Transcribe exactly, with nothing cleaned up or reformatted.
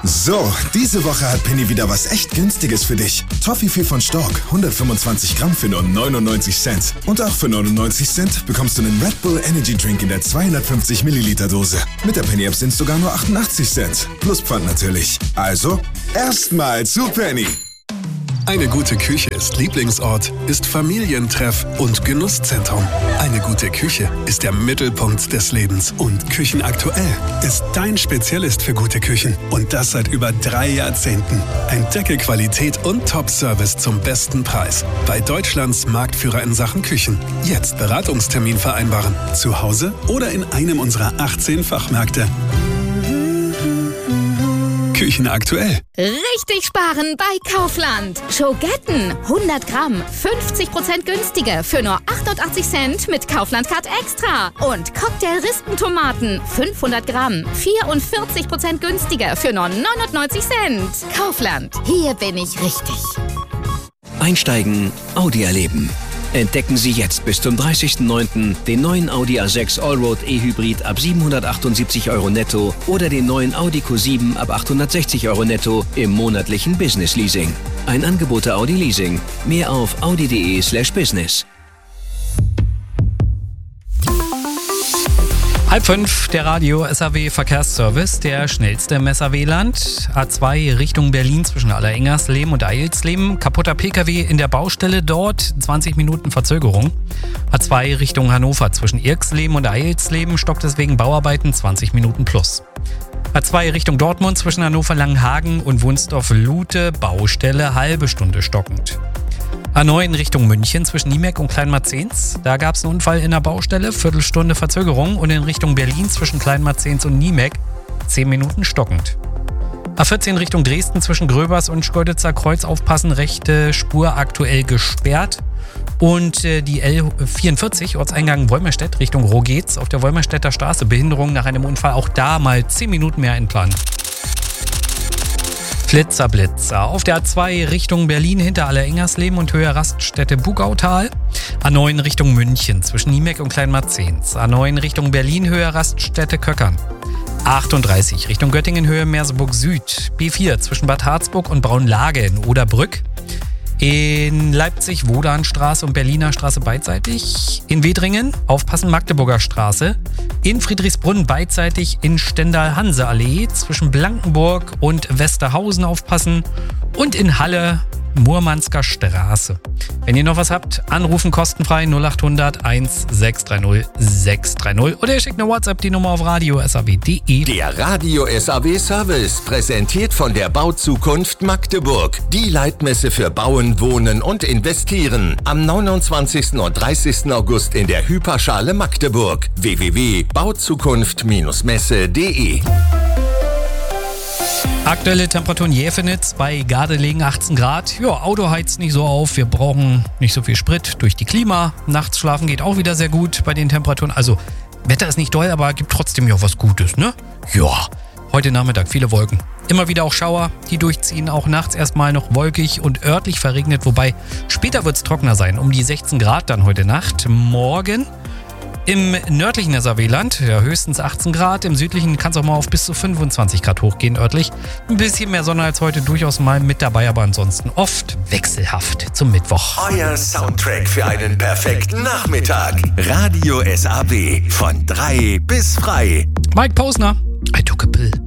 So, diese Woche hat Penny wieder was echt Günstiges für dich. Toffifee von Stork, hundertfünfundzwanzig Gramm für nur neunundneunzig Cent. Und auch für neunundneunzig Cent bekommst du einen Red Bull Energy Drink in der zweihundertfünfzig Milliliter Dose. Mit der Penny App sind es sogar nur achtundachtzig Cent. Plus Pfand natürlich. Also, erstmal zu Penny. Eine gute Küche ist Lieblingsort, ist Familientreff und Genusszentrum. Eine gute Küche ist der Mittelpunkt des Lebens und Küchenaktuell ist dein Spezialist für gute Küchen. Und das seit über drei Jahrzehnten. Entdecke Qualität und Top-Service zum besten Preis. Bei Deutschlands Marktführer in Sachen Küchen. Jetzt Beratungstermin vereinbaren. Zu Hause oder in einem unserer achtzehn Fachmärkte. Küchen aktuell. Richtig sparen bei Kaufland. Schogetten hundert Gramm, fünfzig Prozent günstiger für nur achtundachtzig Cent mit Kaufland Card Extra. Und Cocktail-Rispentomaten fünfhundert Gramm, vierundvierzig Prozent günstiger für nur neunundneunzig Cent. Kaufland, hier bin ich richtig. Einsteigen, Audi erleben. Entdecken Sie jetzt bis zum dreißigsten neunten den neuen Audi A sechs Allroad E-Hybrid ab siebenhundertachtundsiebzig Euro netto oder den neuen Audi Q sieben ab achthundertsechzig Euro netto im monatlichen Business Leasing. Ein Angebot der Audi Leasing. Mehr auf audi.de slash business. Halb fünf, der Radio S A W Verkehrsservice, der schnellste im S A W-Land. A zwei Richtung Berlin zwischen Allerengersleben und Eilsleben. Kaputter Pkw in der Baustelle dort, zwanzig Minuten Verzögerung. A zwei Richtung Hannover zwischen Irksleben und Eilsleben, stockt deswegen Bauarbeiten, zwanzig Minuten plus. A zwei Richtung Dortmund zwischen Hannover-Langenhagen und Wunsdorf-Lute, Baustelle, halbe Stunde stockend. A neun Richtung München zwischen Niemek und Kleinmarzens. Da gab es einen Unfall in der Baustelle, Viertelstunde Verzögerung. Und in Richtung Berlin zwischen Kleinmarzens und Niemek, zehn Minuten stockend. A vierzehn Richtung Dresden zwischen Gröbers und Schkeuditzer Kreuz aufpassen, rechte Spur aktuell gesperrt. Und äh, die L vierundvierzig, Ortseingang Wolmerstedt, Richtung Rogetz auf der Wolmerstedter Straße, Behinderung nach einem Unfall, auch da mal zehn Minuten mehr entplanen. Flitzer, Blitzer. Auf der A zwei Richtung Berlin hinter Allerengersleben und Höhe Raststätte Bugautal. A neun Richtung München zwischen Niemek und Kleinmarzens. A neun Richtung Berlin Höhe Raststätte Köckern. achtunddreißig Richtung Göttingen Höhe Merseburg Süd. B vier zwischen Bad Harzburg und Braunlage in Oderbrück. In Leipzig Wodanstraße und Berliner Straße beidseitig. In Wedringen aufpassen Magdeburger Straße. In Friedrichsbrunn beidseitig in Stendal-Hanse-Allee zwischen Blankenburg und Westerhausen aufpassen. Und in Halle Murmansker Straße. Wenn ihr noch was habt, anrufen kostenfrei null achthundert eins sechs drei null sechs drei null oder ihr schickt eine WhatsApp die Nummer auf radio s a w punkt d e. Der Radio S A W Service, präsentiert von der Bauzukunft Magdeburg. Die Leitmesse für Bauen, Wohnen und Investieren. Am neunundzwanzigsten und dreißigsten August in der Hyperschale Magdeburg. w w w punkt bauzukunft messe punkt d e. Aktuelle Temperaturen Jäfenitz bei Gardelegen achtzehn Grad. Ja, Auto heizt nicht so auf. Wir brauchen nicht so viel Sprit durch die Klima. Nachts schlafen geht auch wieder sehr gut bei den Temperaturen. Also, Wetter ist nicht doll, aber gibt trotzdem ja was Gutes, ne? Ja, heute Nachmittag viele Wolken. Immer wieder auch Schauer, die durchziehen. Auch nachts erstmal noch wolkig und örtlich verregnet. Wobei, später wird es trockener sein. Um die sechzehn Grad dann heute Nacht. Morgen im nördlichen S A W-Land, ja, höchstens achtzehn Grad. Im südlichen kann es auch mal auf bis zu fünfundzwanzig Grad hochgehen örtlich. Ein bisschen mehr Sonne als heute durchaus mal mit dabei, aber ansonsten oft wechselhaft zum Mittwoch. Euer Soundtrack für einen perfekten Nachmittag. Radio S A W von drei bis frei. Mike Posner, I took a pill.